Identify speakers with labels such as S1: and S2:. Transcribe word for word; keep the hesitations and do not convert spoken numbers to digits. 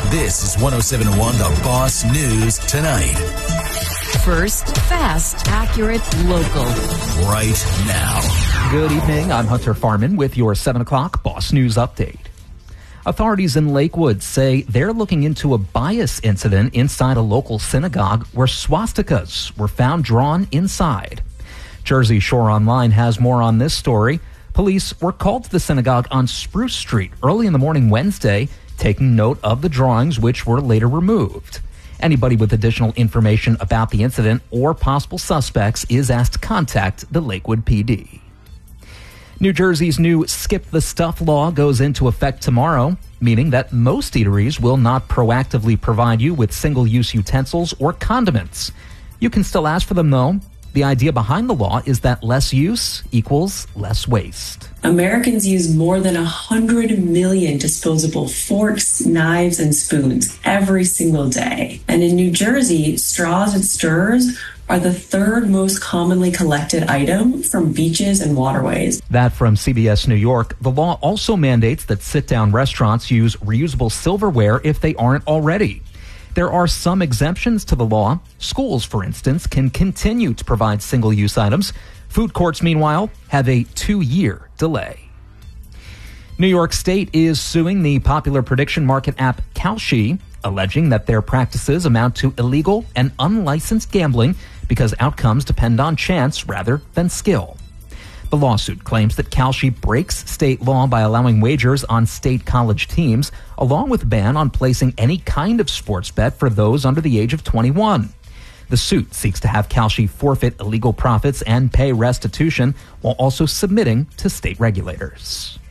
S1: This is one oh seven point one The Boss News Tonight.
S2: First, fast, accurate, local.
S1: Right now.
S3: Good evening. I'm Hunter Farman with your seven o'clock Boss News Update. Authorities in Lakewood say they're looking into a bias incident inside a local synagogue where swastikas were found drawn inside. Jersey Shore Online has more on this story. Police were called to the synagogue on Spruce Street early in the morning Wednesday, taking note of the drawings, which were later removed. Anybody with additional information about the incident or possible suspects is asked to contact the Lakewood P D. New Jersey's new Skip the Stuff law goes into effect tomorrow, meaning that most eateries will not proactively provide you with single-use utensils or condiments. You can still ask for them, though. The idea behind the law is that less use equals less waste.
S4: Americans use more than one hundred million disposable forks, knives, and spoons every single day. And in New Jersey, straws and stirrers are the third most commonly collected item from beaches and waterways.
S3: That from C B S New York. The law also mandates that sit-down restaurants use reusable silverware if they aren't already. There are some exemptions to the law. Schools, for instance, can continue to provide single-use items. Food courts, meanwhile, have a two-year delay. New York State is suing the popular prediction market app Kalshi, alleging that their practices amount to illegal and unlicensed gambling because outcomes depend on chance rather than skill. The lawsuit claims that Kalshi breaks state law by allowing wagers on state college teams, along with a ban on placing any kind of sports bet for those under the age of twenty-one. The suit seeks to have Kalshi forfeit illegal profits and pay restitution while also submitting to state regulators.